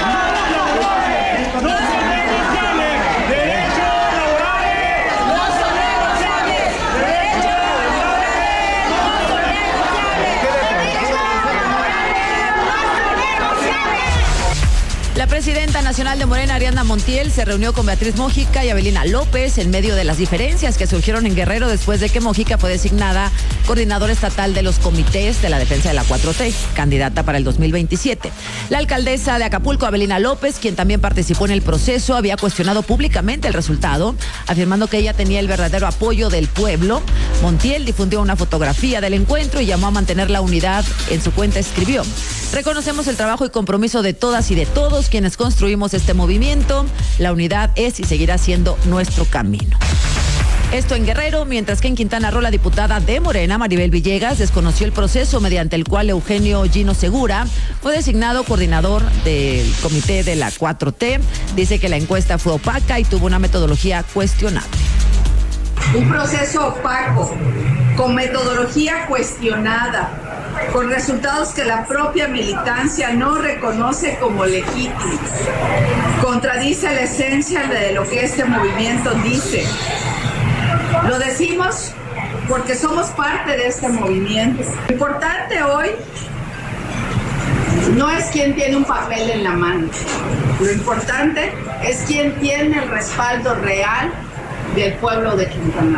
La presidenta nacional de Morena, Ariadna Montiel, se reunió con Beatriz Mójica y Abelina López en medio de las diferencias que surgieron en Guerrero después de que Mójica fue designada coordinadora estatal de los comités de la defensa de la 4T, candidata para el 2027. La alcaldesa de Acapulco, Abelina López, quien también participó en el proceso, había cuestionado públicamente el resultado, afirmando que ella tenía el verdadero apoyo del pueblo. Montiel difundió una fotografía del encuentro y llamó a mantener la unidad. En su cuenta escribió: reconocemos el trabajo y compromiso de todas y de todos quienes construimos este movimiento. La unidad es y seguirá siendo nuestro camino. Esto en Guerrero, mientras que en Quintana Roo la diputada de Morena, Maribel Villegas, desconoció el proceso mediante el cual Eugenio Gino Segura fue designado coordinador del comité de la 4T. Dice que la encuesta fue opaca y tuvo una metodología cuestionable. Un proceso opaco, con metodología cuestionada, con resultados que la propia militancia no reconoce como legítimos. Contradice la esencia de lo que este movimiento dice. Lo decimos porque somos parte de este movimiento. Lo importante hoy no es quién tiene un papel en la mano. Lo importante es quién tiene el respaldo real del pueblo de Quintana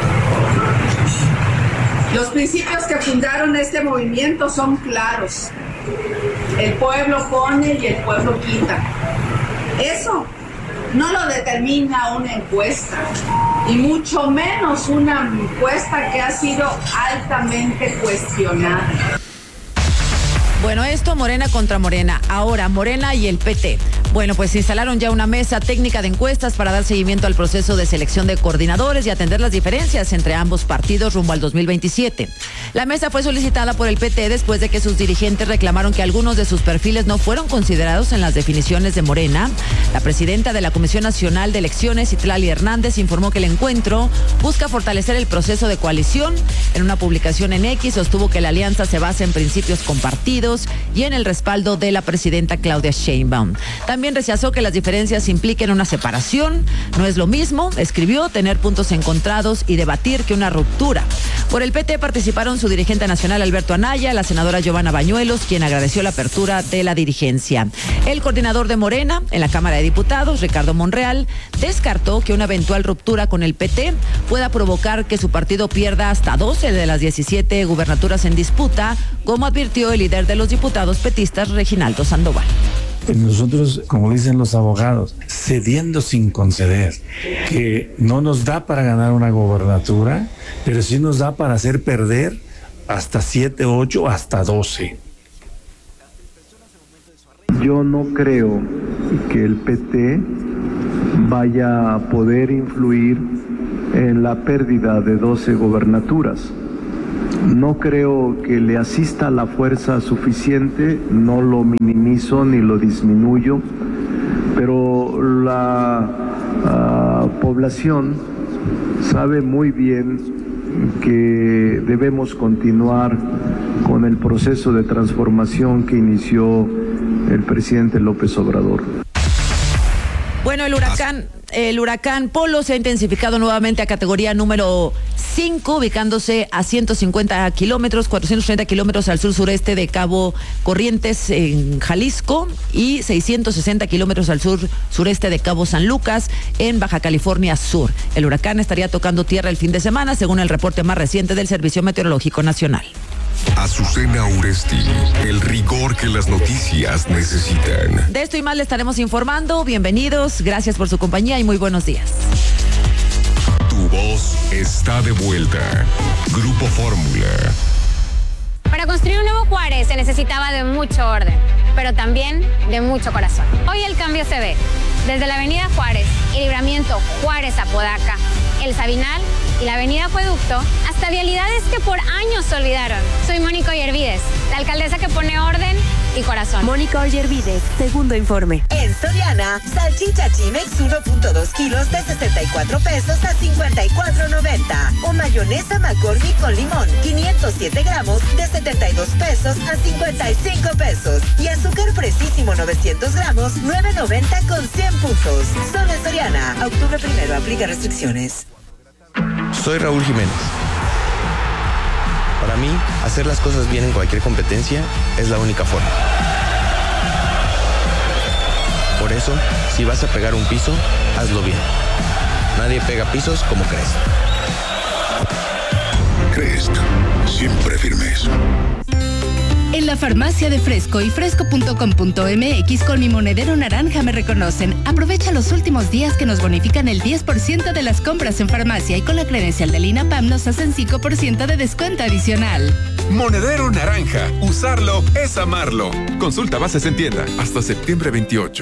Roo. Los principios que fundaron este movimiento son claros. El pueblo pone y el pueblo quita. Eso no lo determina una encuesta, y mucho menos una encuesta que ha sido altamente cuestionada. Bueno, esto Morena contra Morena. Ahora, Morena y el PT. Bueno, pues instalaron ya una mesa técnica de encuestas para dar seguimiento al proceso de selección de coordinadores y atender las diferencias entre ambos partidos rumbo al 2027. La mesa fue solicitada por el PT después de que sus dirigentes reclamaron que algunos de sus perfiles no fueron considerados en las definiciones de Morena. La presidenta de la Comisión Nacional de Elecciones, Itlali Hernández, informó que el encuentro busca fortalecer el proceso de coalición. En una publicación en X sostuvo que la alianza se basa en principios compartidos y en el respaldo de la presidenta Claudia Sheinbaum. También rechazó que las diferencias impliquen una separación. No es lo mismo, escribió, tener puntos encontrados y debatir que una ruptura. Por el PT participaron su dirigente nacional Alberto Anaya, la senadora Giovanna Bañuelos, quien agradeció la apertura de la dirigencia. El coordinador de Morena en la Cámara de Diputados, Ricardo Monreal, descartó que una eventual ruptura con el PT pueda provocar que su partido pierda hasta 12 de las 17 gubernaturas en disputa, como advirtió el líder de los diputados petistas, Reginaldo Sandoval. Nosotros, como dicen los abogados, cediendo sin conceder, que no nos da para ganar una gobernatura, pero sí nos da para hacer perder hasta 7, 8, hasta 12. Yo no creo que el PT vaya a poder influir en la pérdida de 12 gobernaturas. No creo que le asista la fuerza suficiente, no lo minimizo ni lo disminuyo, pero la población sabe muy bien que debemos continuar con el proceso de transformación que inició el presidente López Obrador. Bueno, el huracán Polo se ha intensificado nuevamente a categoría número 5, ubicándose a 150 kilómetros, 430 kilómetros al sur-sureste de Cabo Corrientes, en Jalisco, y 660 kilómetros al sur-sureste de Cabo San Lucas, en Baja California Sur. El huracán estaría tocando tierra el fin de semana, según el reporte más reciente del Servicio Meteorológico Nacional. Azucena Uresti, el rigor que las noticias necesitan. De esto y más le estaremos informando. Bienvenidos, gracias por su compañía y muy buenos días. Tu voz está de vuelta. Grupo Fórmula. Para construir un nuevo Juárez se necesitaba de mucho orden, pero también de mucho corazón. Hoy el cambio se ve desde la avenida Juárez y Libramiento Juárez-Apodaca, el Sabinal y la avenida Acueducto, hasta vialidades que por años se olvidaron. Soy Mónica Oyervides, la alcaldesa que pone orden y corazón. Mónica Oyervides, segundo informe. En Soriana, salchicha Chimex 1.2 kilos de 64 pesos a 54.90. O mayonesa McCormick con limón, 507 gramos de 72 pesos a 55 pesos. Y azúcar Precisísimo 900 gramos, 9.90 con 100 puntos. Solo en Soriana. Octubre 1, aplica restricciones. Soy Raúl Jiménez. Para mí, hacer las cosas bien en cualquier competencia es la única forma. Por eso, si vas a pegar un piso, hazlo bien. Nadie pega pisos como Crest. Crest, siempre firmes. En la farmacia de Fresco y fresco.com.mx con mi monedero naranja me reconocen. Aprovecha los últimos días que nos bonifican el 10% de las compras en farmacia y con la credencial del INAPAM nos hacen 5% de descuento adicional. Monedero naranja. Usarlo es amarlo. Consulta bases en tienda hasta septiembre 28. De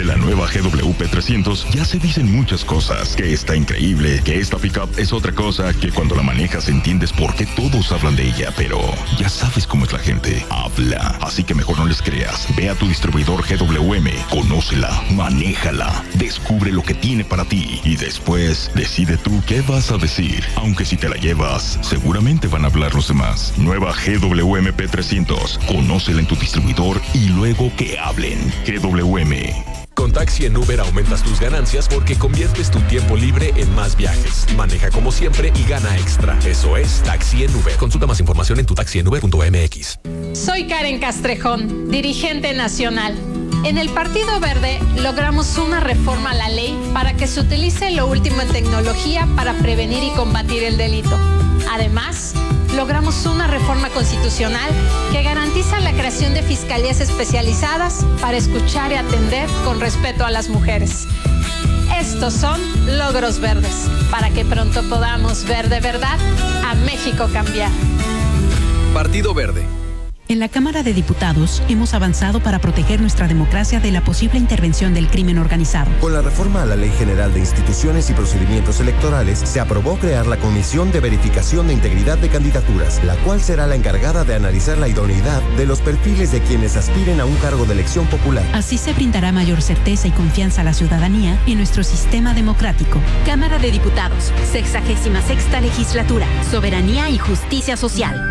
la nueva GWP 300 ya se dicen muchas cosas, que está increíble, que esta pickup es otra cosa, que cuando la manejas entiendes por qué todos hablan de ella, pero ya sabes cómo es la gente, habla, así que mejor no les creas. Ve a tu distribuidor GWM, conócela, manéjala, descubre lo que tiene para ti y después decide tú qué vas a decir, aunque si te la llevas, seguramente van a hablar los demás. Nueva GWM P300, conócela en tu distribuidor y luego que hablen. GWM. Con Taxi en Uber aumentas tus ganancias porque conviertes tu tiempo libre en más viajes. Maneja como siempre y gana extra. Eso es Taxi en Uber. Consulta más información en tutaxienuber.mx. Soy Karen Castrejón, dirigente nacional. En el Partido Verde logramos una reforma a la ley para que se utilice lo último en tecnología para prevenir y combatir el delito. Además, logramos una reforma constitucional que garantiza la creación de fiscalías especializadas para escuchar y atender con respeto a las mujeres. Estos son logros verdes, para que pronto podamos ver de verdad a México cambiar. Partido Verde. En la Cámara de Diputados hemos avanzado para proteger nuestra democracia de la posible intervención del crimen organizado. Con la reforma a la Ley General de Instituciones y Procedimientos Electorales, se aprobó crear la Comisión de Verificación de Integridad de Candidaturas, la cual será la encargada de analizar la idoneidad de los perfiles de quienes aspiren a un cargo de elección popular. Así se brindará mayor certeza y confianza a la ciudadanía en nuestro sistema democrático. Cámara de Diputados, 66ª Legislatura, Soberanía y Justicia Social.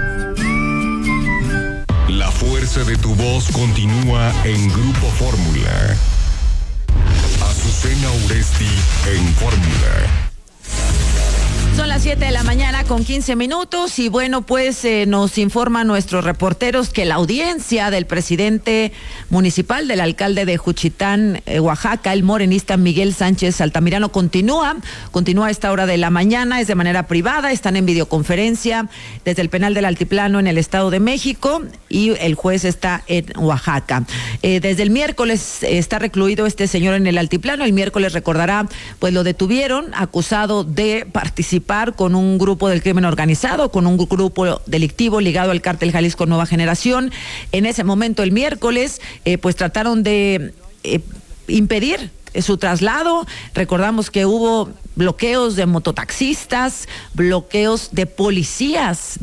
La fuerza de tu voz continúa en Grupo Fórmula. Azucena Uresti en Fórmula. Son las 7 de la mañana con 15 minutos y bueno, pues nos informan nuestros reporteros que la audiencia del presidente municipal, del alcalde de Juchitán, Oaxaca, el morenista Miguel Sánchez Altamirano, continúa a esta hora de la mañana, es de manera privada, están en videoconferencia desde el penal del Altiplano en el Estado de México y el juez está en Oaxaca. Desde el miércoles está recluido este señor en el Altiplano, el miércoles recordará, pues lo detuvieron acusado de participar con un grupo del crimen organizado, con un grupo delictivo ligado al cártel Jalisco Nueva Generación. En ese momento, el miércoles, pues trataron de impedir su traslado. Recordamos que hubo bloqueos de mototaxistas, bloqueos de policías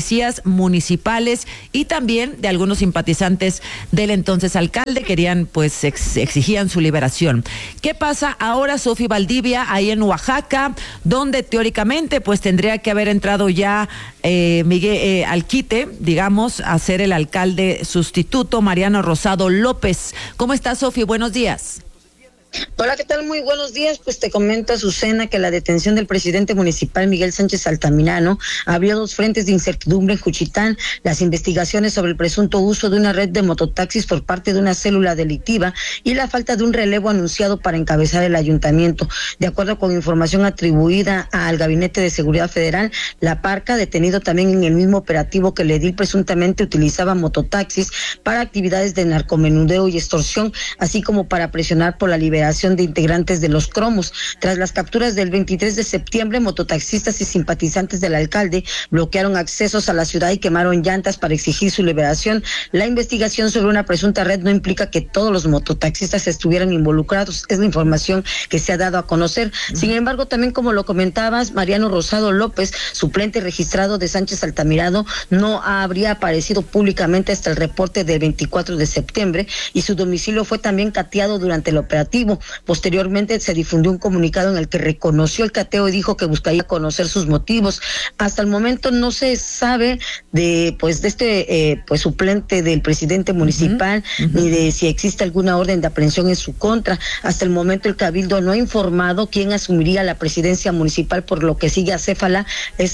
municipales y también de algunos simpatizantes del entonces alcalde. Querían, pues, exigían su liberación. ¿Qué pasa ahora, Sofi Valdivia, ahí en Oaxaca, donde teóricamente, pues, tendría que haber entrado ya Miguel al quite, digamos, a ser el alcalde sustituto, Mariano Rosado López? ¿Cómo estás, Sofi? Buenos días. Hola, ¿qué tal? Muy buenos días. Pues te comento, Azucena, que la detención del presidente municipal Miguel Sánchez Altamirano abrió dos frentes de incertidumbre en Juchitán: las investigaciones sobre el presunto uso de una red de mototaxis por parte de una célula delictiva y la falta de un relevo anunciado para encabezar el ayuntamiento. De acuerdo con información atribuida al Gabinete de Seguridad Federal, la Parca, detenido también en el mismo operativo que el edil presuntamente utilizaba mototaxis para actividades de narcomenudeo y extorsión, así como para presionar por la liberación de integrantes de los cromos. Tras las capturas del 23 de septiembre, mototaxistas y simpatizantes del alcalde bloquearon accesos a la ciudad y quemaron llantas para exigir su liberación. La investigación sobre una presunta red no implica que todos los mototaxistas estuvieran involucrados, es la información que se ha dado a conocer. Sin embargo, también, como lo comentabas, Mariano Rosado López, suplente registrado de Sánchez Altamirano, no habría aparecido públicamente hasta el reporte del 24 de septiembre y su domicilio fue también cateado durante el operativo. Posteriormente se difundió un comunicado en el que reconoció el cateo y dijo que buscaría conocer sus motivos. Hasta el momento no se sabe de este suplente del presidente municipal, ni de si existe alguna orden de aprehensión en su contra. Hasta el momento el Cabildo no ha informado quién asumiría la presidencia municipal, por lo que sigue acéfala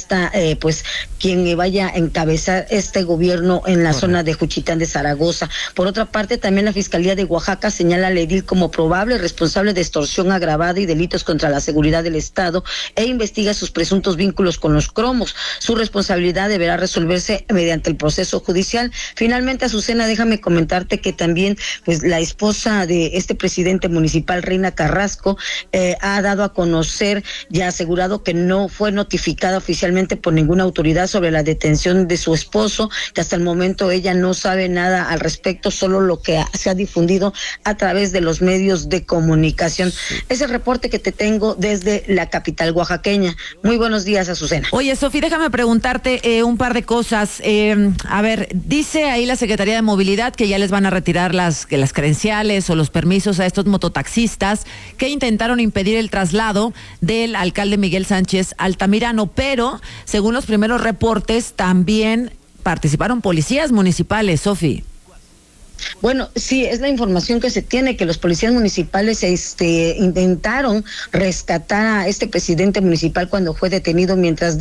quien vaya a encabezar este gobierno en la zona de Juchitán de Zaragoza. Por otra parte, también la Fiscalía de Oaxaca señala al edil como probable responsable de extorsión agravada y delitos contra la seguridad del Estado e investiga sus presuntos vínculos con los cromos. Su responsabilidad deberá resolverse mediante el proceso judicial. Finalmente, Azucena, déjame comentarte que también, pues, la esposa de este presidente municipal, Reina Carrasco, ha dado a conocer y ha asegurado que no fue notificada oficialmente por ninguna autoridad sobre la detención de su esposo, que hasta el momento ella no sabe nada al respecto, solo lo que se ha difundido a través de los medios de comunicación. Es el reporte que te tengo desde la capital oaxaqueña. Muy buenos días, Azucena. Oye, Sofi, déjame preguntarte un par de cosas. A ver, dice ahí la Secretaría de Movilidad que ya les van a retirar las credenciales o los permisos a estos mototaxistas que intentaron impedir el traslado del alcalde Miguel Sánchez Altamirano, pero según los primeros reportes también participaron policías municipales, Sofi. Bueno, sí, es la información que se tiene, que los policías municipales intentaron rescatar a este presidente municipal cuando fue detenido mientras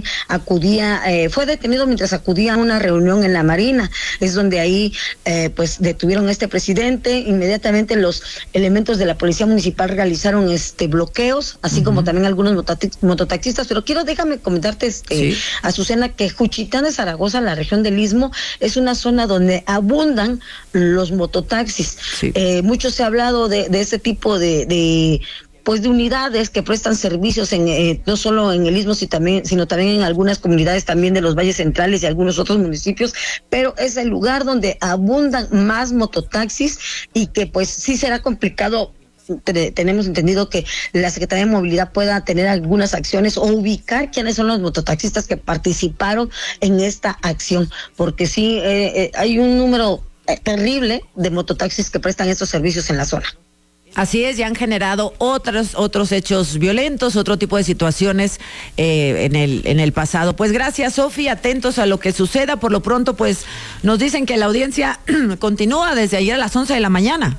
fue detenido mientras acudía a una reunión en la Marina. Es donde ahí pues detuvieron a este presidente. Inmediatamente los elementos de la policía municipal realizaron bloqueos, así como también algunos mototaxistas. Pero déjame comentarte, Azucena, que Juchitán de Zaragoza, la región del Istmo, es una zona donde abundan los mototaxis. Sí. Mucho se ha hablado de ese tipo de unidades que prestan servicios no solo en el Istmo, sino también en algunas comunidades también de los valles centrales y algunos otros municipios, pero es el lugar donde abundan más mototaxis y que pues sí será complicado. Tenemos entendido que la Secretaría de Movilidad pueda tener algunas acciones o ubicar quiénes son los mototaxistas que participaron en esta acción, porque sí hay un número terrible de mototaxis que prestan estos servicios en la zona. Así es, ya han generado otros hechos violentos, otro tipo de situaciones en el pasado. Pues gracias, Sofi, atentos a lo que suceda. Por lo pronto, pues nos dicen que la audiencia continúa desde ayer a las 11 de la mañana.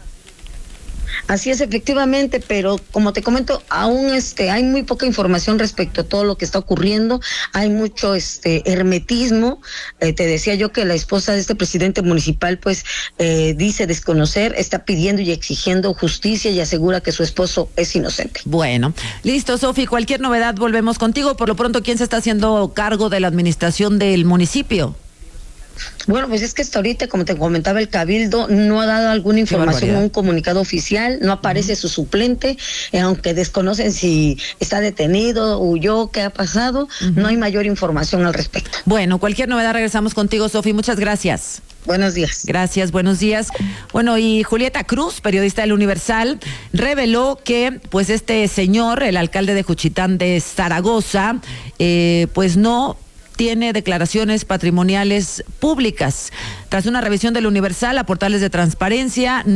Así es, efectivamente, pero como te comento, aún hay muy poca información respecto a todo lo que está ocurriendo. Hay mucho hermetismo. Te decía yo que la esposa de este presidente municipal pues dice desconocer, está pidiendo y exigiendo justicia y asegura que su esposo es inocente. Bueno, listo, Sofi, cualquier novedad volvemos contigo. Por lo pronto, ¿quién se está haciendo cargo de la administración del municipio? Bueno, pues es que hasta ahorita, como te comentaba, el Cabildo no ha dado alguna información o un comunicado oficial, no aparece su suplente, aunque desconocen si está detenido, huyó, qué ha pasado, no hay mayor información al respecto. Bueno, cualquier novedad regresamos contigo, Sofi, muchas gracias. Buenos días. Gracias, buenos días. Bueno, y Julieta Cruz, periodista del Universal, reveló que pues este señor, el alcalde de Juchitán de Zaragoza, pues no tiene declaraciones patrimoniales públicas. Tras una revisión del Universal a portales de transparencia,